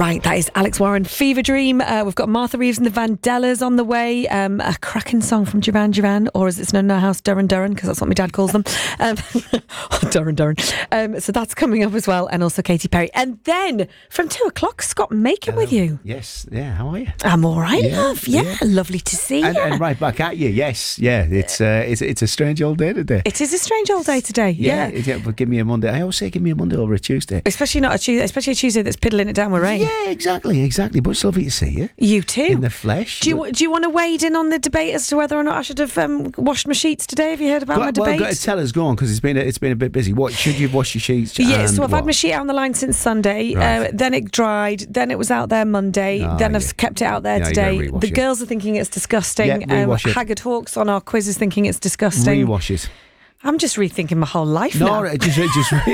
Right, that is Alex Warren, Fever Dream. We've got Martha Reeves and the Vandellas on the way. A cracking song from Duran Duran, or as it's known in our house, Duran Duran, because that's what my dad calls them. Duran Duran. So that's coming up as well, and also Katy Perry. And then from 2 o'clock, Scott Makin with you. Yes, yeah, how are you? I'm all right, love. Yeah, lovely to see you. And right back at you, yes. Yeah, it's a strange old day today. It is a strange old day today, yeah. But give me a Monday. I always say give me a Monday over a Tuesday. Especially not a Tuesday, especially a Tuesday that's piddling it down with rain. Yeah, exactly. But it's lovely to see you. You too. In the flesh. Do you want to wade in on the debate as to whether or not I should have washed my sheets today? Have you heard about my debate? Well, tell us, go on, because it's been a bit busy. What should you wash your sheets? Yeah, so I've had my sheet out on the line since Sunday. Right. Then it dried. Then it was out there Monday. Then I've kept it out there today. The girls are thinking it's disgusting. Haggard Hawks on our quiz is thinking it's disgusting. Rewash it. I'm just rethinking my whole life now. No, just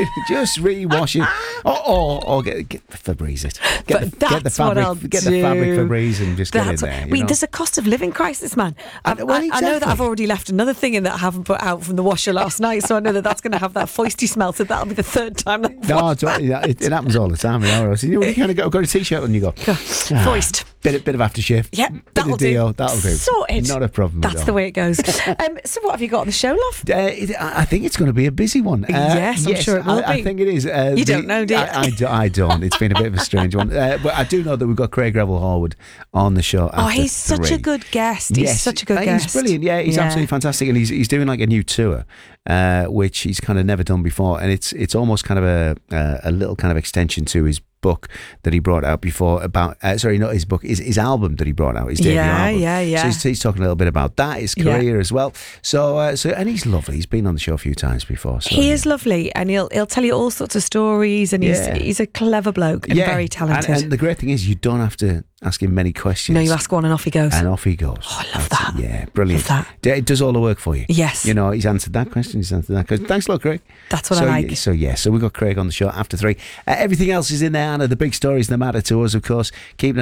rewash it. Or get Febreze it. Get the fabric Febreze and just get it there. There's a cost of living crisis, man. I know that I've already left another thing in that I haven't put out from the washer last night, so I know that's going to have that foisty smell. So that'll be the third time. It happens all the time. You kind of got a t-shirt and you go foist. Bit of aftershave. Yeah, that'll do. That'll do. Sorted. Not a problem. That's the way it goes. So what have you got on the show, love? I think it's going to be a busy one. Yes, I'm sure it will be. I think it is. You don't know, do you? I don't. It's been a bit of a strange one. But I do know that we've got Craig Revel-Horwood on the show. He's such a good guest. He's such a good guest. He's brilliant. Yeah, he's absolutely fantastic. And he's doing like a new tour, which he's kind of never done before. And it's almost kind of a little kind of extension to his book that he brought out before about not his book, his album that he brought out, his debut album. Yeah. So he's talking a little bit about that, his career as well. So and he's lovely. He's been on the show a few times before. So, he is lovely, and he'll tell you all sorts of stories, and he's a clever bloke and very talented. And the great thing is, you don't have to ask him many questions. No, you ask one and off he goes. Oh, I love that. Yeah, brilliant. Love that. It does all the work for you. Yes. He's answered that question, he's answered that question. Thanks a lot, Craig. That's what I like. So we've got Craig on the show after 3. Everything else is in there, Anna. The big stories that matter to us, of course. Keeping